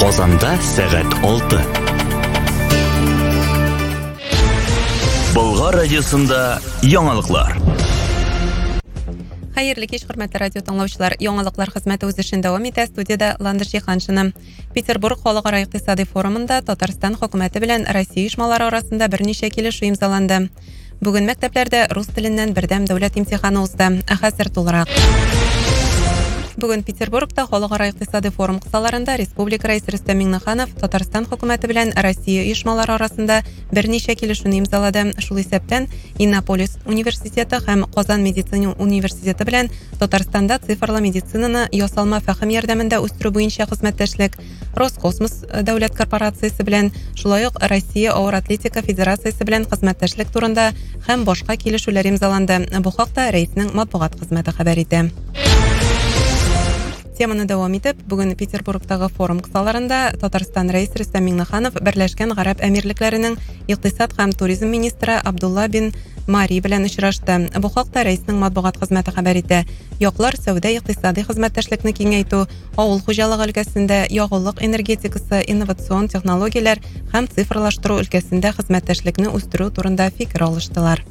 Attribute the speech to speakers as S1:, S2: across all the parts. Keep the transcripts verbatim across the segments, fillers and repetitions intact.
S1: Казанда сәгать алты. Болгар радиосында яңалыклар.
S2: Хәерле кич, хөрмәтле радио тыңлаучылар. Яңалыклар хезмәте үз эшен дәвам итә. Студиядә Ландыш Җиһаншина. Петербург халыкара икътисади форумында Татарстан хөкүмәте белән Россия оешмалары арасында берничә килешү имзаланды. Бүген мәктәпләрдә рус теленнән бердәм дәүләт имтиханы узды. Хәзер тулырак. Бүген Петербургта халыкара икътисади форум кысаларында Республика рәисе Рөстәм Миңнеханов Татарстан хөкүмәте белән Россия оешмалары арасында берничә килешүне имзалады. Шул исәптән Иннополис университеты һәм Казан медицина университеты белән Татарстанда цифрлы медицинаны ясалма фәһем ярдәмендә үстерү буенча хезмәттәшлек, Роскосмос дәүләт корпорациясе белән, шулай ук Россия авыр атлетика федерациясе белән хезмәттәшлек турында һәм башка килешүләр имзаланды. Бу хакта рәиснең матбугат хезмәте хәбәр итә. Теманы дәвам итеп, бүген Петербургтагы форум кысаларында Татарстан рәисе Рөстәм Миңнеханов Берләшкән Гарәп Әмирлекләренең икътисад һәм туризм министры Абдулла бин Мари белән очрашты. Бу хакта рәиснең матбугат хезмәте хәбәр итә. Яклар сәүдә икътисади хезмәттәшлекне киңәйтү, авыл хуҗалыгы өлкәсендә ягулык энергетикасы, инновацион технологияләр һәм цифрлаштыру өлкәсендә хезмәттәшлекне үстерү турында фикер алыштылар.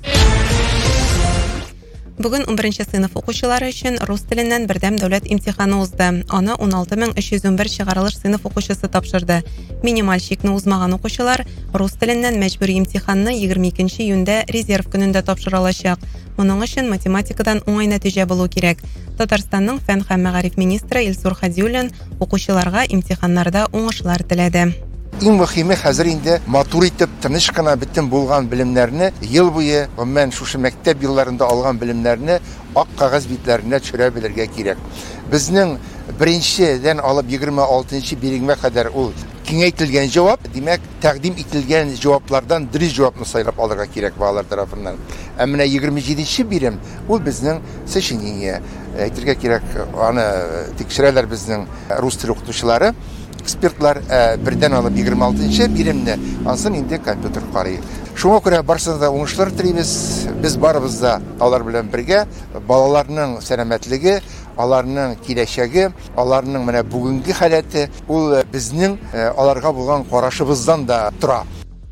S2: Бүген унберенче сыйныф укучылары өчен рус теленнән бердәм дәүләт имтиханы узды. Аны он алты мең өч йөз унбер чыгарылыш сыйныф укучысы тапшырды. Минималь чикне узмаган укучылар рус теленнән мәҗбүри имтиханны егерме икенче июньдә резерв көнендә тапшыра алачак. Моның өчен математикадан уңай нәтиҗә булу кирәк. Татарстанның фән һәм мәгариф министры Илсур Хадиуллин укучыларга имтиханнарда уңышлар теләде.
S3: Иң мөһиме хәзер инде матур итеп тыныч кына бөтен булган белемнәрне ел буе, гомумән шушы мәктәп елларында алган белемнәрне ак кагаз битләренә төшерә белергә кирәк. Безнең беренчедән алып егерме алтынчы биримгә кадәр ул киңәйтелгән җавап, димәк, тәкъдим ителгән җаваплардан дөрес җавапны сайлап алырга кирәк балалар тарафыннан. Ә менә егерме җиденче бирем ул безнең сочинение. Әйтергә кирәк, аны тикшерәләр безнең рус теле укытучылары. Экспертлар бердән алып егерме алтынчы биремне, ансын инде компьютер карый. Шуңа күрә барысына да уңышлар телибез. Без барыбыз да алар белән бергә балаларның сәламәтлеге, аларның киләчәге, аларның менә бүгенге халәте ул безнең аларга булган карашыбыздан да тора.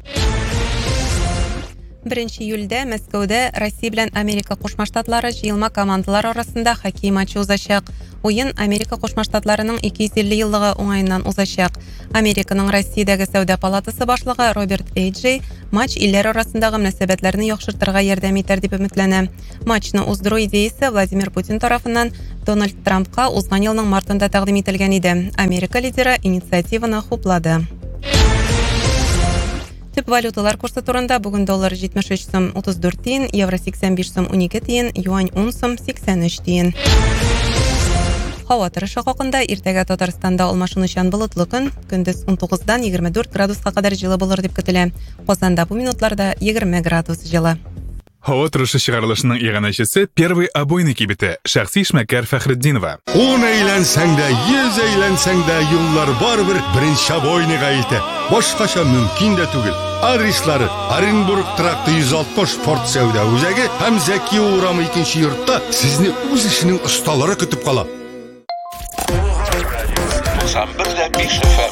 S2: Беренче июльдә Мәскәүдә Россия белән Америка Кушма Штатлары җыелма командалары арасында хоккей матчы узачак. Уен Америка Кушма Штатларының ике йөз илле еллыгы уңаеннан узачак. Американың Россиядәге сәүдә палатасы башлыгы Роберт Эйджей матч илләр арасындагы мөнәсәбәтләрне яхшыртырга ярдәм итәр дип өметләнә. Матчны уздыру идеясе Владимир Путин тарафыннан Дональд Трампка узган елның мартында тәкъдим ителгән иде. Америка лидеры инициативаны хуплады. Төп валюталар курсы турында бүген доллар җитмеш өч сум утыз дүрт тиен, евро сиксән биш сум унике тиен, юань он сум сиксән өч тиен. Һава торышы хакында иртәгә Татарстанда алмашынучан болытлы көн, көндез он тугыздан егерме дүрт градуска кадәр җылы булыр дип көтелә. Казанда бу минутларда егерме градус җылы.
S4: Һава торышы чыгарылышының иганәчесе первый обойный кибете Шәхси Ишмәкәр Фәхретдинова.
S5: Он әйләнсәң дә, йөз әйләнсәң дә юллар барыбер беренче обойныйга илтә. Башкача мөмкин дә түгел. Адреслары Оренбург тракты йөз алтмыш Форт сәүдә үзәге һәм Зәки урамы икенче йортта сезне үз эшенең осталары көтеп кала.